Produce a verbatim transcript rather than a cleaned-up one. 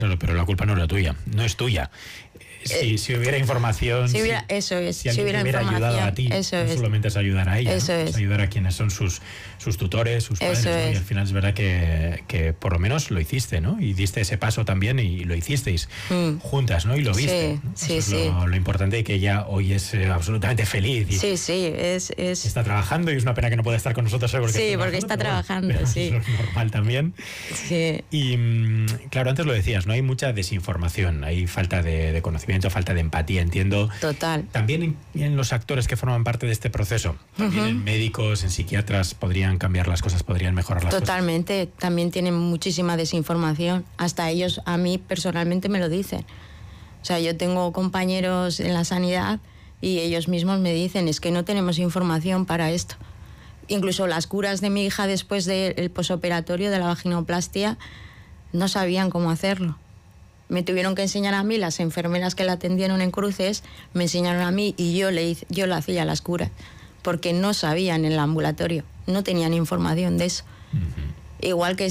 Claro, pero la culpa no es la tuya, no es tuya. Si, si hubiera información, si hubiera, si, eso es, si alguien si hubiera, te hubiera ayudado a ti, eso no es. solamente es ayudar a ella, eso ¿no? es. Es ayudar a quienes son sus, sus tutores, sus padres, ¿no? Y al final es verdad que, que por lo menos lo hiciste, ¿no? Y diste ese paso también y lo hicisteis mm. juntas, ¿no? Y lo viste. Sí, ¿no? sí, Eso sí. es lo, lo importante, y que ella hoy es eh, absolutamente feliz. Y sí, sí, es, es... está trabajando, y es una pena que no pueda estar con nosotros hoy porque sí, está porque está trabajando, bueno, sí. Eso es normal también. Sí. Y claro, antes lo decías, ¿no? Hay mucha desinformación, hay falta de, de conocimiento, falta de empatía, entiendo. Total. También en, en los actores que forman parte de este proceso, también uh-huh. en médicos, en psiquiatras, podrían cambiar las cosas, podrían mejorar las Totalmente. cosas. Totalmente, también tienen muchísima desinformación. Hasta ellos, a mí personalmente me lo dicen. O sea, yo tengo compañeros en la sanidad y ellos mismos me dicen, es que no tenemos información para esto. Incluso las curas de mi hija después del posoperatorio de la vaginoplastia no sabían cómo hacerlo. Me tuvieron que enseñar a mí, las enfermeras que la atendieron en Cruces, me enseñaron a mí y yo le hice, yo le hacía las curas, porque no sabían en el ambulatorio, no tenían información de eso. Uh-huh. Igual que